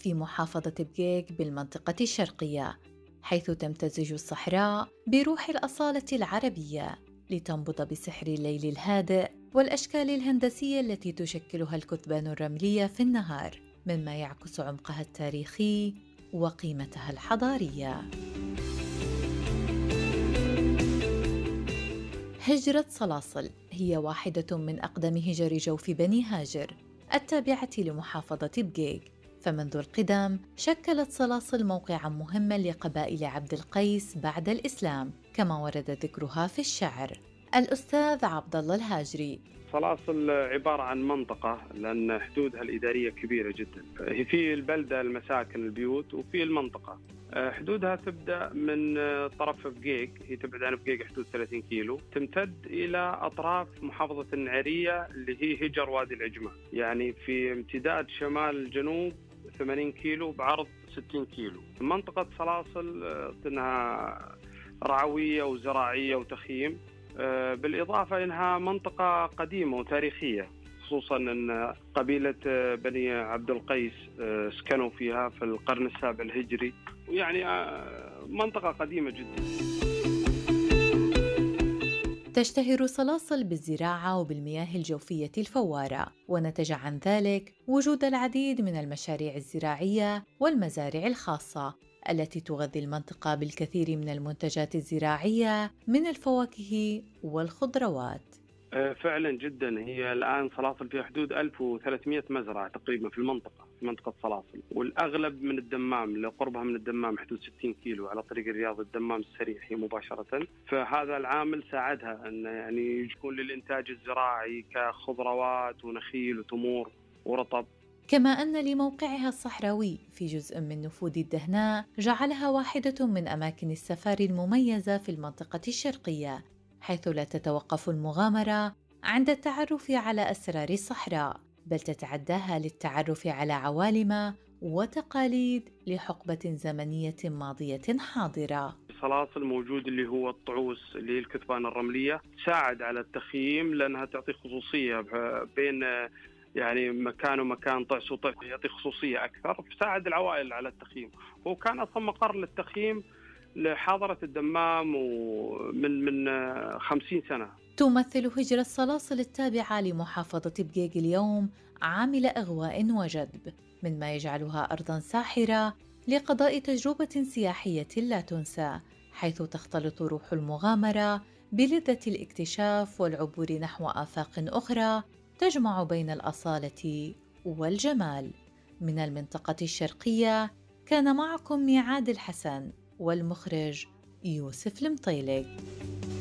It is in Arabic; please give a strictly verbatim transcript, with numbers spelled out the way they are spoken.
في محافظة بقيق بالمنطقة الشرقية، حيث تمتزج الصحراء بروح الأصالة العربية لتنبض بسحر الليل الهادئ والأشكال الهندسية التي تشكلها الكثبان الرملية في النهار، مما يعكس عمقها التاريخي وقيمتها الحضارية. هجرة صلاصل هي واحدة من أقدم هجر جوف بني هاجر التابعة لمحافظة بقيق، فمنذ القدم شكلت صلاصل موقعاً مهماً لقبائل عبد القيس بعد الإسلام، كما ورد ذكرها في الشعر. الأستاذ عبد الله الهاجري: صلاصل عبارة عن منطقة لأن حدودها الإدارية كبيرة جدا، هي في البلدة المساكن البيوت وفي المنطقة. حدودها تبدأ من طرف بقيق، هي تبعد عن بقيق حدود ثلاثين كيلو، تمتد إلى أطراف محافظة النعرية اللي هي هجر وادي العجمة، يعني في امتداد شمال الجنوب ثمانين كيلو بعرض ستين كيلو. منطقة صلاصل إنها رعوية وزراعية وتخييم، بالإضافة إنها منطقة قديمة وتاريخية، خصوصاً أن قبيلة بني عبد القيس سكنوا فيها في القرن السابع الهجري، ويعني منطقة قديمة جداً. تشتهر صلاصل بالزراعة وبالمياه الجوفية الفوارة، ونتج عن ذلك وجود العديد من المشاريع الزراعية والمزارع الخاصة التي تغذي المنطقة بالكثير من المنتجات الزراعية من الفواكه والخضروات. فعلا جدا، هي الآن صلاصل فيها حدود ألف وثلاثمئة مزرعة تقريبا في المنطقة في منطقة صلاصل، والأغلب من الدمام، لقربها من الدمام حدود ستين كيلو على طريق الرياض، الدمام السريع هي مباشرة. فهذا العامل ساعدها أن يعني يكون للإنتاج الزراعي كخضروات ونخيل وتمور ورطب. كما أن لموقعها الصحراوي في جزء من نفوذ الدهناء جعلها واحدة من أماكن السفاري المميزة في المنطقة الشرقية، حيث لا تتوقف المغامرة عند التعرف على أسرار الصحراء، بل تتعداها للتعرف على عوالم وتقاليد لحقبة زمنية ماضية حاضرة. صلاصل موجود اللي هو الطعوس اللي هي الكثبان الرملية، تساعد على التخييم لأنها تعطي خصوصية بين يعني مكان ومكان، طعس وطعس يعطي خصوصية أكثر، تساعد العوائل على التخييم. هو كان أصلا مقر للتخييم لحاضرة الدمام ومن من خمسين سنة. تمثل هجرة صلاصل التابعة لمحافظة بقيق اليوم عامل إغواء وجذب، مما يجعلها أرضاً ساحرة لقضاء تجربة سياحية لا تنسى، حيث تختلط روح المغامرة بلذة الاكتشاف والعبور نحو آفاق أخرى تجمع بين الأصالة والجمال. من المنطقة الشرقية كان معكم ميعاد الحسن والمخرج يوسف المطيلق.